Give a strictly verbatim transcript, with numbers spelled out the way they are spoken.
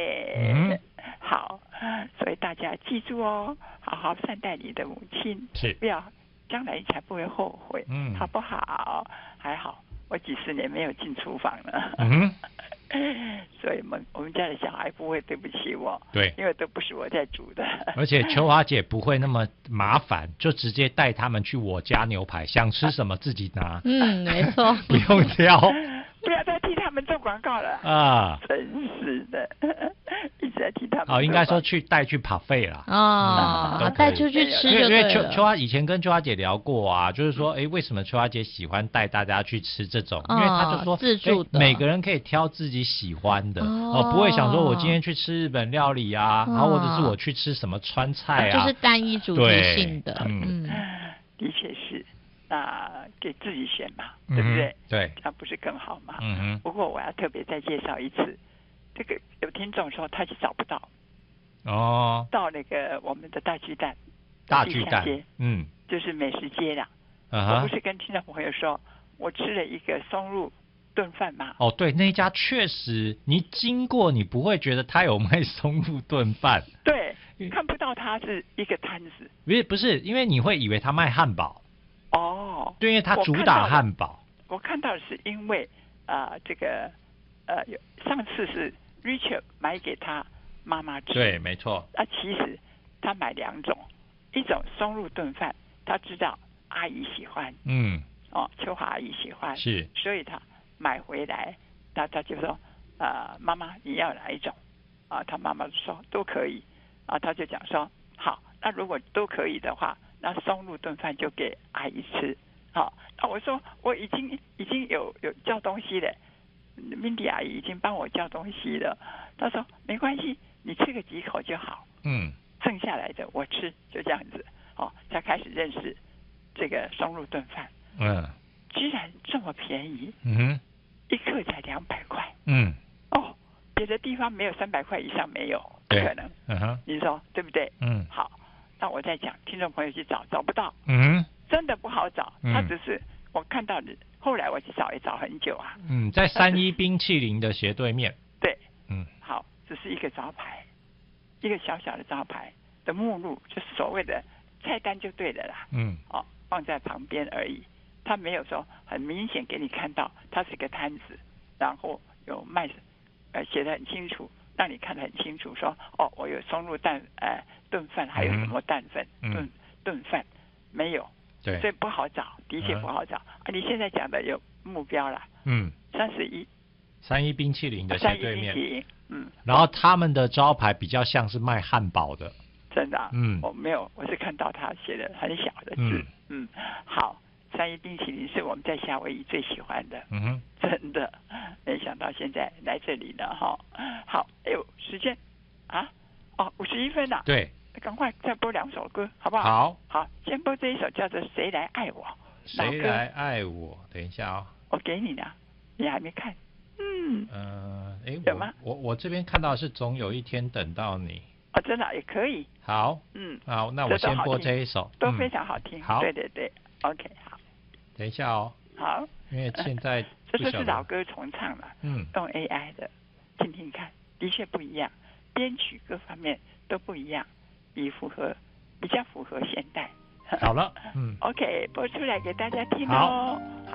嗯， 好，所以大家记住哦，好好善待你的母亲， 是， 不要将来你才不会后悔， 嗯， 好不好？还好，我几十年没有进厨房了。 嗯， 所以我们我们家的小孩不会对不起我， 对， 因为都不是我在煮的。 而且秋华姐不会那么麻烦，就直接带他们去我家牛排，想吃什么自己拿。 嗯，没错， 不用挑。 不要再替他们做广告了啊！ 真是的，一直在替他们。 哦，应该说去带去 buffet 啦。 哦，带、嗯、出去吃就对了。 因为秋秋花以前跟秋花姐聊过啊，就是说，哎，为什么秋花姐喜欢带大家去吃这种？因为她就说， 自助的， 每个人可以挑自己喜欢的，哦、呃，不会想说我今天去吃日本料理啊，然后或者是我去吃什么川菜啊， 就是单一主题性的。 嗯， 的确是。那给自己选嘛，对不对？ 嗯、对， 那不是更好吗？ 嗯哼。 不过我要特别再介绍一次，这个有听众说他去找不到， 哦， 到那个我们的大巨蛋， 大巨蛋，嗯， 就是美食街啦。 Uh-huh、 我不是跟听众朋友说，我吃了一个松露炖饭吗？ 哦，对，那一家确实，你经过你不会觉得他有卖松露炖饭， 对，看不到它是一个摊子， 不是不是，因为你会以为他卖汉堡。 哦， 对，因为它主打汉堡。 我看到的是因为啊、呃，这个呃，有上次是 Richard 买给他妈妈吃， 对，没错。 那、啊、其实他买两种，一种松露炖饭，他知道阿姨喜欢， 嗯， 哦，秋华阿姨喜欢， 是， 所以他买回来，他他就说啊、呃，妈妈你要哪一种？啊，他妈妈说都可以，啊，他就讲说好，那如果都可以的话。那松露炖饭就给阿姨吃，好，那我说我已经已经有有叫东西了 ，Mindy 阿姨已经帮我叫东西了。她说没关系，你吃个几口就好， 嗯， 剩下来的我吃，就这样子，哦，才开始认识这个松露炖饭， 嗯， 居然这么便宜， 嗯哼， 一克才两百块， 嗯， 哦，别的地方没有三百块以上没有，不可能， 嗯哼， 你说对不对？ 嗯， 好。那我在讲，听众朋友去找找不到， 嗯， 真的不好找。 嗯、 他只是我看到的，后来我去找也找很久啊。 嗯，在三一冰淇淋的斜对面。 对， 嗯， 好，只是一个招牌，一个小小的招牌的目录，就是所谓的菜单就对了啦。 嗯， 哦，放在旁边而已，他没有说很明显给你看到它是一个摊子，然后有卖，呃，写得很清楚。让你看得很清楚，说哦，我有松露蛋呃炖饭，还有什么蛋粉、 嗯、 炖炖饭，没有， 对， 所以不好找，的确不好找。嗯、啊，你现在讲的有目标了， 嗯， 三十一， 三一冰淇淋的斜对面， 嗯， 然后他们的招牌比较像是卖汉堡的， 真的、啊， 嗯， 我没有，我是看到他写的很小的字，嗯，嗯好。三一冰淇淋是我们在夏威夷最喜欢的， 嗯哼， 真的，没想到现在来这里了哈。好，哎呦，时间啊，哦，五十一分了， 对， 赶快再播两首歌，好不好？ 好， 好，先播这一首叫做《谁来爱我》， 谁来爱我？等一下啊、哦， 我给你了，你还没看？嗯， 呃，哎， 有吗？ 我我这边看到是总有一天等到你。 哦，真的也可以。 好， 嗯， 好，那我先播这一首， 都非常好听。 嗯、好， 对对对 ，OK， 好。 等一下哦。 好， 因为现在这就是老歌重唱了， 嗯， 用 A I 的，听听看，的确不一样，编曲各方面都不一样，比符合比较符合现代。 好了，嗯 ，OK， 播出来给大家听哦。 好